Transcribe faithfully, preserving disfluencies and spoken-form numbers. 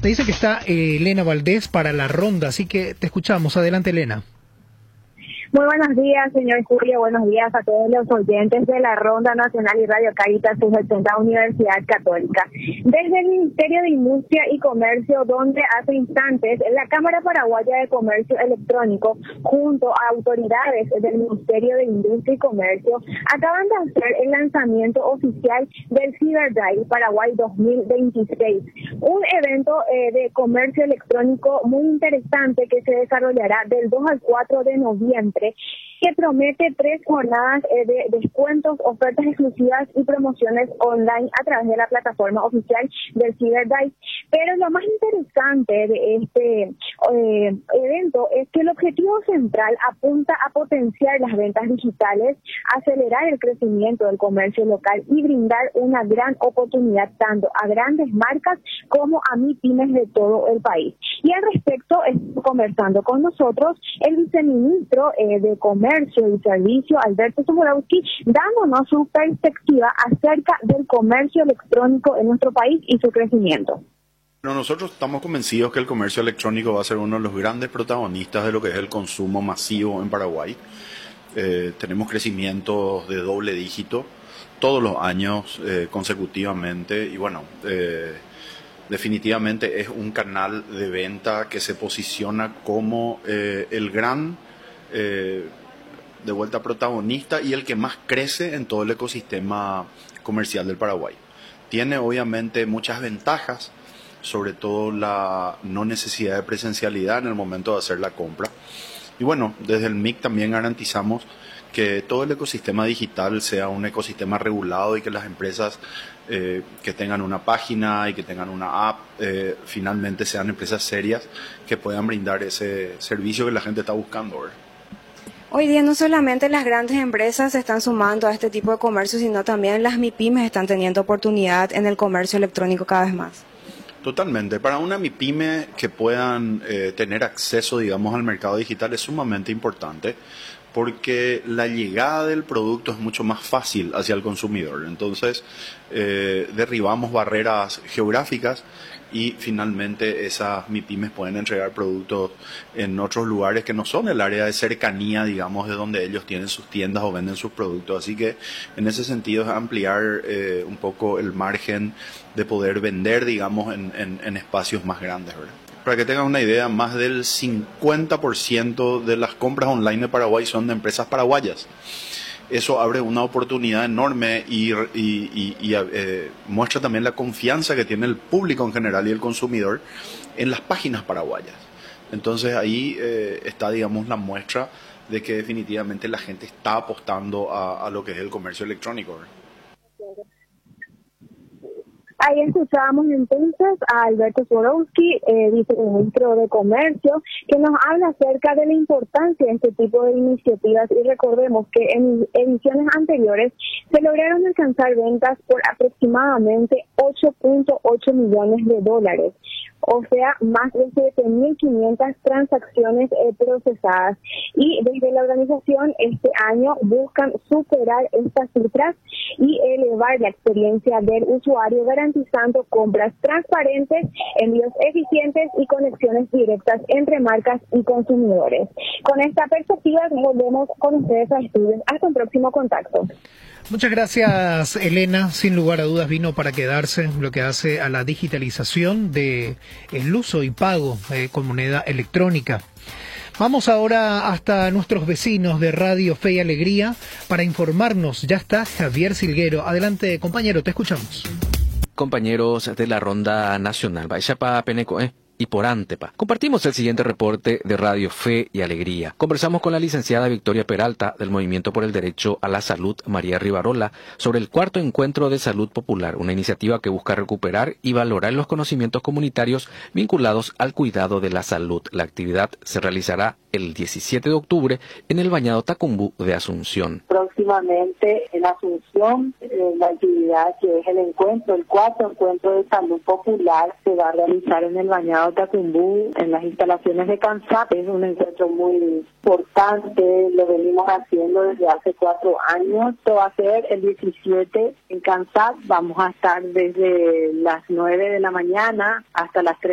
Me dice que está eh, Elena Valdés para la ronda, así que te escuchamos. Adelante, Elena. Muy buenos días, señor Julio. Buenos días a todos los oyentes de la Ronda Nacional y Radio Caritas seiscientos ochenta Universidad Católica. Desde el Ministerio de Industria y Comercio, donde hace instantes la Cámara Paraguaya de Comercio Electrónico, junto a autoridades del Ministerio de Industria y Comercio, acaban de hacer el lanzamiento oficial del Cyber Day Paraguay dos mil veintiséis, un evento eh, de comercio electrónico muy interesante que se desarrollará del dos al cuatro de noviembre, que promete tres jornadas eh, de descuentos, ofertas exclusivas y promociones online a través de la plataforma oficial del Cyber Day. Pero lo más interesante de este eh, evento es que el objetivo central apunta a potenciar las ventas digitales, acelerar el crecimiento del comercio local y brindar una gran oportunidad tanto a grandes marcas como a MIPYMES de todo el país. Y al respecto, estoy conversando con nosotros el viceministro eh, de Comercio y Servicio, Alberto Sobolewski, dándonos su perspectiva acerca del comercio electrónico en nuestro país y su crecimiento. Bueno, nosotros estamos convencidos que el comercio electrónico va a ser uno de los grandes protagonistas de lo que es el consumo masivo en Paraguay. Eh, tenemos crecimientos de doble dígito todos los años eh, consecutivamente y bueno, eh, definitivamente es un canal de venta que se posiciona como eh, el gran Eh, de vuelta protagonista y el que más crece en todo el ecosistema comercial del Paraguay. Tiene obviamente muchas ventajas, sobre todo la no necesidad de presencialidad en el momento de hacer la compra. Y bueno, desde el M I C también garantizamos que todo el ecosistema digital sea un ecosistema regulado y que las empresas eh, que tengan una página y que tengan una app eh, finalmente sean empresas serias que puedan brindar ese servicio que la gente está buscando ahora. Hoy día no solamente las grandes empresas se están sumando a este tipo de comercio, sino también las MIPYMES están teniendo oportunidad en el comercio electrónico cada vez más. Totalmente. Para una MIPYME que puedan eh, tener acceso, digamos, al mercado digital es sumamente importante porque la llegada del producto es mucho más fácil hacia el consumidor. Entonces, eh, derribamos barreras geográficas y finalmente esas MIPYMES pueden entregar productos en otros lugares que no son el área de cercanía, digamos, de donde ellos tienen sus tiendas o venden sus productos. Así que en ese sentido es ampliar eh, un poco el margen de poder vender, digamos, en, en, en espacios más grandes, ¿verdad? Para que tengan una idea, más del cincuenta por ciento de las compras online de Paraguay son de empresas paraguayas. Eso abre una oportunidad enorme y, y, y, y eh, muestra también la confianza que tiene el público en general y el consumidor en las páginas paraguayas. Entonces ahí eh, está, digamos, la muestra de que definitivamente la gente está apostando a, a lo que es el comercio electrónico, ¿verdad? Ahí escuchábamos entonces a Alberto Sobolewski, eh, viceministro de Comercio, que nos habla acerca de la importancia de este tipo de iniciativas y recordemos que en ediciones anteriores se lograron alcanzar ventas por aproximadamente ocho punto ocho millones de dólares. O sea, más de siete mil quinientas transacciones eh, procesadas. Y desde la organización este año buscan superar estas cifras y elevar la experiencia del usuario, garantizando compras transparentes, envíos eficientes y conexiones directas entre marcas y consumidores. Con esta perspectiva volvemos con ustedes a estudios. Hasta un próximo contacto. Muchas gracias, Elena. Sin lugar a dudas vino para quedarse lo que hace a la digitalización de el uso y pago eh, con moneda electrónica. Vamos ahora hasta nuestros vecinos de Radio Fe y Alegría para informarnos. Ya está Javier Silguero. Adelante, compañero, te escuchamos. Compañeros de la Ronda Nacional, vaya pa Peneco, eh. Y por Antepa. Compartimos el siguiente reporte de Radio Fe y Alegría. Conversamos con la licenciada Victoria Peralta del Movimiento por el Derecho a la Salud, María Rivarola, sobre el cuarto encuentro de salud popular, una iniciativa que busca recuperar y valorar los conocimientos comunitarios vinculados al cuidado de la salud. La actividad se realizará el diecisiete de octubre en el Bañado Tacumbú de Asunción. Próximamente en Asunción, eh, la actividad que es el encuentro, el cuarto encuentro de salud popular, se va a realizar en el Bañado Tacumbú, en las instalaciones de CANSAP. Es un encuentro muy importante, lo venimos haciendo desde hace cuatro años. Esto va a ser el diecisiete en CANSAP. Vamos a estar desde las nueve de la mañana hasta las tres